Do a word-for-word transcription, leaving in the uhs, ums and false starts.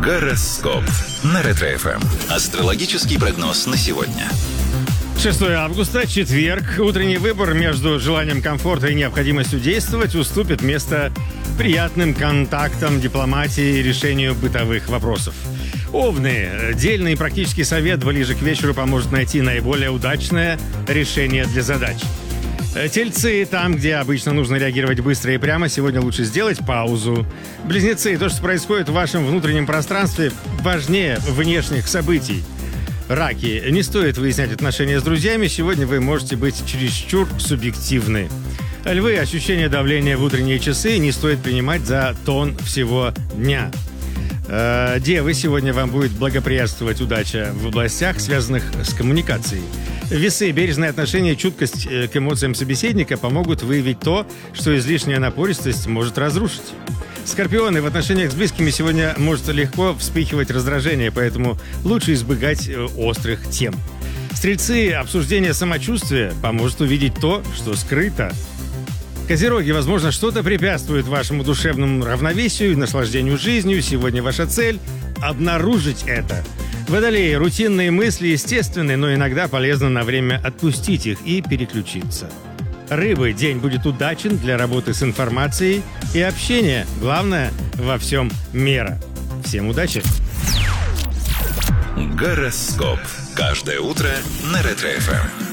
Гороскоп на Ретро-эф эм. Астрологический прогноз на сегодня. шестого августа, четверг. Утренний выбор между желанием комфорта и необходимостью действовать уступит место приятным контактам, дипломатии и решению бытовых вопросов. Овны. Дельный и практический совет ближе к вечеру поможет найти наиболее удачное решение для задач. Тельцы. Там, где обычно нужно реагировать быстро и прямо, сегодня лучше сделать паузу. Близнецы. То, что происходит в вашем внутреннем пространстве, важнее внешних событий. Раки. Не стоит выяснять отношения с друзьями. Сегодня вы можете быть чересчур субъективны. Львы. Ощущение давления в утренние часы не стоит принимать за тон всего дня. Э, девы. Сегодня вам будет благоприятствовать удача в областях, связанных с коммуникацией. Весы. Бережное отношение и чуткость к эмоциям собеседника помогут выявить то, что излишняя напористость может разрушить. Скорпионы. В отношениях с близкими сегодня может легко вспыхивать раздражение, поэтому лучше избегать острых тем. Стрельцы. Обсуждение самочувствия поможет увидеть то, что скрыто. Козероги. Возможно, что-то препятствует вашему душевному равновесию и наслаждению жизнью. Сегодня ваша цель – обнаружить это. Водолеи. Рутинные мысли естественны, но иногда полезно на время отпустить их и переключиться. Рыбы. День будет удачен для работы с информацией и общения. Главное – во всем мера. Всем удачи! Гороскоп. Каждое утро на Ретро-эф эм.